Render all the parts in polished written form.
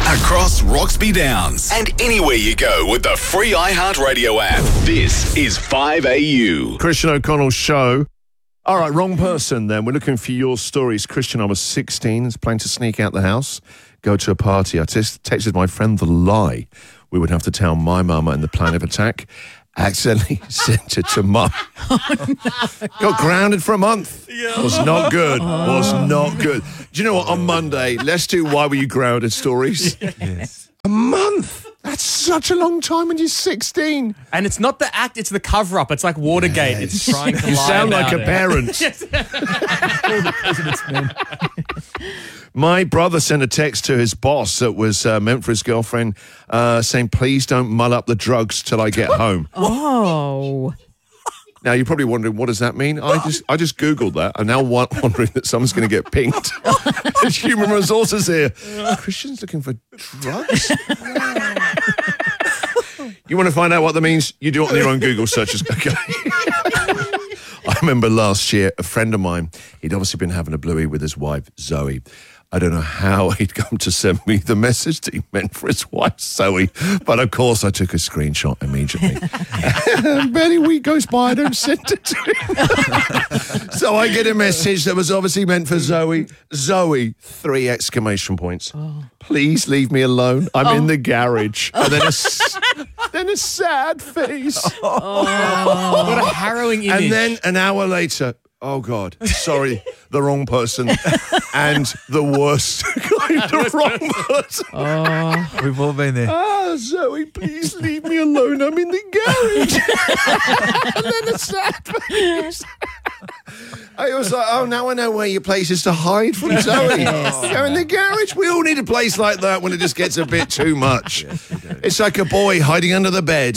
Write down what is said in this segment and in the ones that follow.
across Roxby Downs and anywhere you go with the free iHeartRadio app. This is 5AU. Christian O'Connell's show. All right, wrong person then. We're looking for your stories. Christian, I was 16, was planning to sneak out the house, go to a party. I texted my friend the lie we would have to tell my mama and the plan of attack. Accidentally sent it to mum. Got grounded for a month. Was not good. Was not good. Do you know what? On Monday, let's do why were you grounded stories. Yes. A month. That's such a long time when you're 16. And it's not the act, it's the cover-up. It's like Watergate. Yes. It's trying to lie You sound like about a it. parent. All the president's men. My brother sent a text to his boss that was meant for his girlfriend saying, please don't mull up the drugs till I get home. Oh. Now, you're probably wondering, what does that mean? I just Googled that. I'm now wondering that someone's going to get pinged. It's human resources here. Christian's looking for drugs? You want to find out what that means? You do it on your own Google searches. Okay. I remember last year, a friend of mine, he'd obviously been having a bluey with his wife, Zoe. I don't know how he'd come to send me the message that he meant for his wife, Zoe. But of course, I took a screenshot immediately. Barely a week goes by, I don't send it to him. So I get a message that was obviously meant for Zoe. Zoe, 3 exclamation points. Oh. Please leave me alone. I'm in the garage. And then a sad face. Oh. What a harrowing image. And then an hour later, oh, God, sorry, the wrong person. And the worst kind of wrong person. Oh, we've all been there. Ah, Zoe, please leave me alone. I'm in the garage. And then a sad face. I was like, oh, now I know where your place is to hide from Zoe. You're in the garage. We all need a place like that when it just gets a bit too much. Yes, it's like a boy hiding under the bed.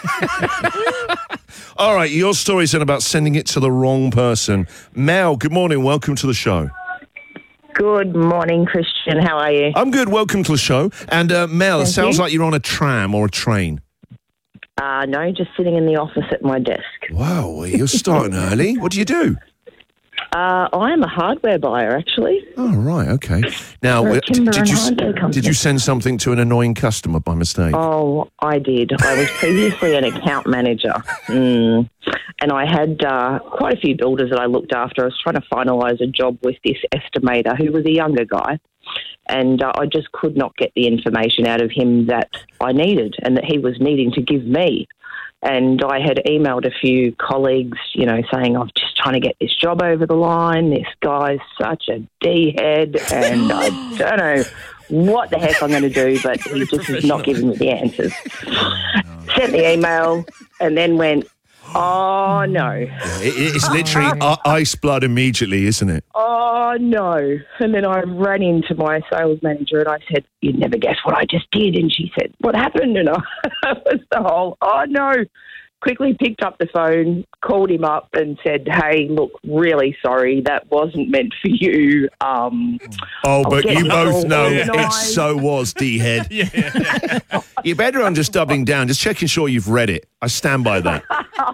All right, your story's then about sending it to the wrong person. Mel, good morning. Welcome to the show. Good morning, Christian. How are you? I'm good. Welcome to the show. And Mel, it sounds like you're on a tram or a train. No, just sitting in the office at my desk. Wow, well, you're starting early. What do you do? I am a hardware buyer, actually. Oh, right, okay. Now, did you send something to an annoying customer by mistake? Oh, I did. I was previously an account manager, and I had quite a few builders that I looked after. I was trying to finalise a job with this estimator who was a younger guy, and I just could not get the information out of him that I needed and that he was needing to give me. And I had emailed a few colleagues, you know, saying, I'm just trying to get this job over the line. This guy's such a D-head, and I don't know what the heck I'm going to do, but he just is not giving me the answers. Sent the email and then went, oh, no. It's literally ice blood immediately, isn't it? Oh, no. And then I ran into my sales manager and I said, you'd never guess what I just did. And she said, what happened? And I was the whole, oh, no. Quickly picked up the phone, called him up and said, hey, look, really sorry, that wasn't meant for you. But you both know it so was, D-head. Yeah. You're better on just doubling down, just checking sure you've read it. I stand by that.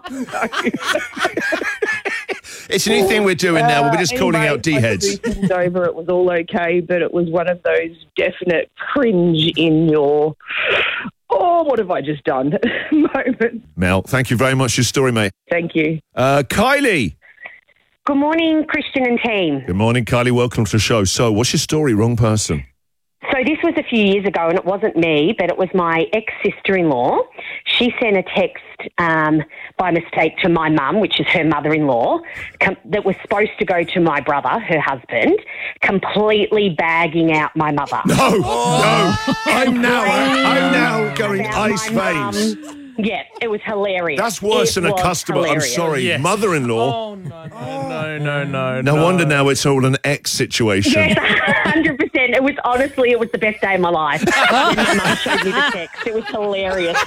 It's a new thing we're doing now. We're just calling out D-heads. Over, it was all okay, but it was one of those definite cringe in your... Oh, what have I just done? Moment. Mel, thank you very much for your story, mate. Thank you. Kylie. Good morning, Christian and team. Good morning, Kylie. Welcome to the show. So, what's your story? Wrong person. So this was a few years ago, and it wasn't me, but it was my ex-sister-in-law. She sent a text by mistake to my mum, which is her mother-in-law, that was supposed to go to my brother, her husband, completely bagging out my mother. No. I'm now going ice veins. Yeah, it was hilarious. That's worse than a customer. Hilarious. I'm sorry. Yes. Mother-in-law. Oh, no. No wonder now it's all an ex situation. Yes, 100%. It was the best day of my life. When my mum showed me the text. It was hilarious.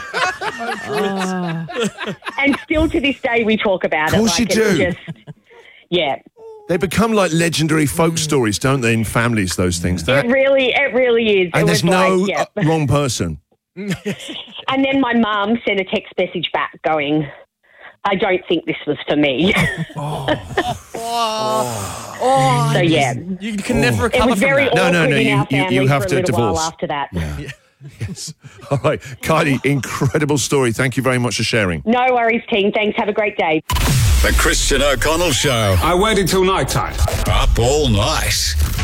And still to this day we talk about it. Of course you do. Yeah. They become like legendary folk stories, don't they, in families, those things? It really is. And there's no wrong person. And then my mum sent a text message back going, I don't think this was for me. So yeah, You can never it recover was very from that. awkward No, in you- our you family have for to a little divorce. while after that. Yes. All right. Kylie, incredible story. Thank you very much for sharing. No worries, team. Thanks. Have a great day. The Christian O'Connell Show. I waited till night time. Up all night.